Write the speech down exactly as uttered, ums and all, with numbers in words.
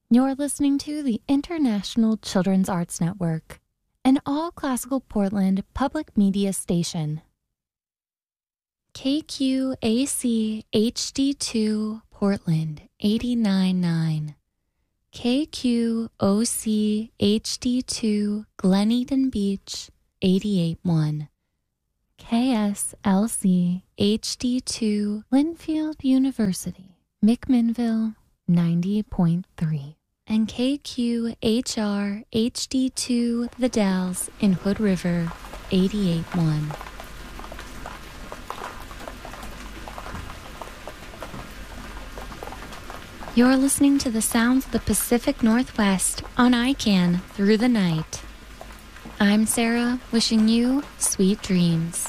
You're listening to the International Children's Arts Network, an all-classical Portland public media station. K Q A C H D two Portland eighty-nine point nine. K Q O C H D two Glen Eden Beach eighty-eight point one. K S L C H D two Linfield University, McMinnville ninety point three. And K Q H R H D two The Dalles in Hood River eighty-eight point one. You're listening to the sounds of the Pacific Northwest on I CAN Through the Night. I'm Sarah, wishing you sweet dreams.